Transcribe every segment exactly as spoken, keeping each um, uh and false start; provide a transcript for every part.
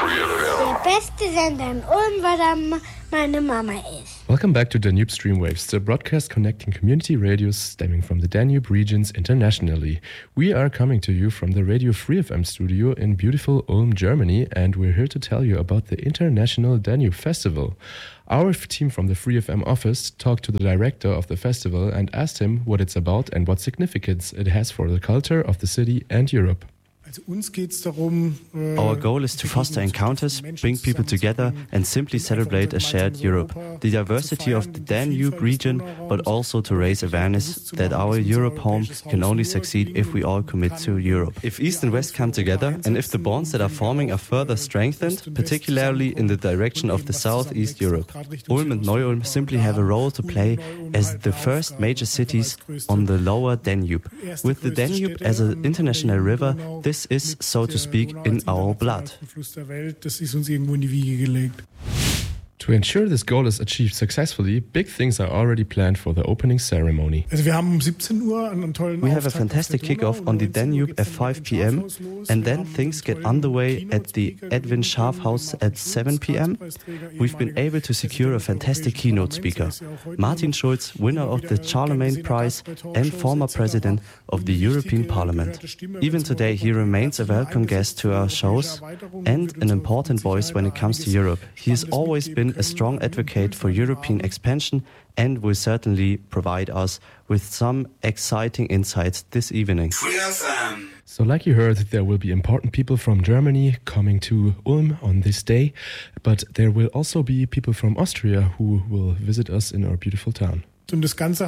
Der beste Sender in Ulm, weil da meine Mama ist. Welcome back to Danube Streamwaves, the broadcast connecting community radios stemming from the Danube regions internationally. We are coming to you from the Radio Free F M studio in beautiful Ulm, Germany, and we're here to tell you about the International Danube Festival. Our team from the Free F M office talked to the director of the festival and asked him what it's about and what significance it has for the culture of the city and Europe. Our goal is to foster encounters, bring people together, and simply celebrate a shared Europe, the diversity of the Danube region, but also to raise awareness that our Europe home can only succeed if we all commit to Europe. If East and West come together, and if the bonds that are forming are further strengthened, particularly in the direction of the Southeast Europe, Ulm and Neu-Ulm simply have a role to play as the first major cities on the lower Danube. With the Danube as an international river, this is, so to speak, in our blood. To ensure this goal is achieved successfully, big things are already planned for the opening ceremony. We have a fantastic kickoff on the Danube at five p.m. and then things get underway at the Edwin Schafhaus at seven p.m. We've been able to secure a fantastic keynote speaker, Martin Schulz, winner of the Charlemagne Prize and former president of the European Parliament. Even today he remains a welcome guest to our shows and an important voice when it comes to Europe. He has always been a strong advocate for European expansion and will certainly provide us with some exciting insights this evening. So like you heard, there will be important people from Germany coming to Ulm on this day, but there will also be people from Austria who will visit us in our beautiful town. The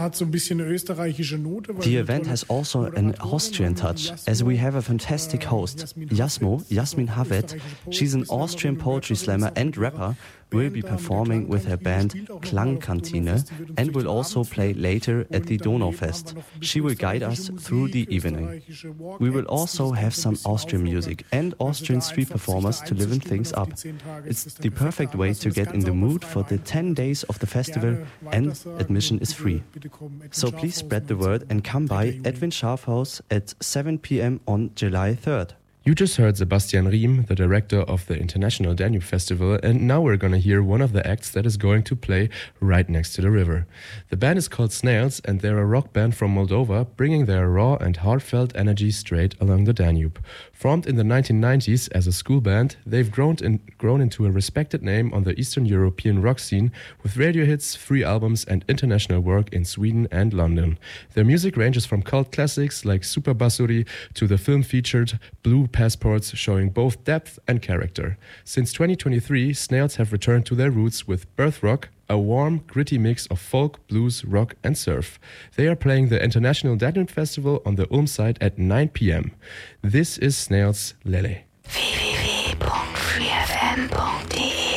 event has also an Austrian touch, as we have a fantastic host, Jasmo, Jasmin Havet. She's an Austrian poetry slammer and rapper, will be performing with her band Klangkantine and will also play later at the Donaufest. She will guide us through the evening. We will also have some Austrian music and Austrian street performers to liven things up. It's the perfect way to get in the mood for the ten days of the festival, and admission is free. So please spread the word and come by Edwin Schafhaus at seven p.m. on July third. You just heard Sebastian Riem, the director of the International Danube Festival, and now we're going to hear one of the acts that is going to play right next to the river. The band is called Snails, and they're a rock band from Moldova, bringing their raw and heartfelt energy straight along the Danube. Formed in the nineteen nineties as a school band, they've grown, in, grown into a respected name on the Eastern European rock scene, with radio hits, free albums, and international work in Sweden and London. Their music ranges from cult classics like Super Basuri to the film-featured Blue Passports, showing both depth and character. Since twenty twenty-three, Snails have returned to their roots with Birth Rock, a warm, gritty mix of folk, blues, rock and surf. They are playing the International Danube Festival on the Ulm side at nine p.m. This is Snails Lele. w w w punkt free f m punkt d e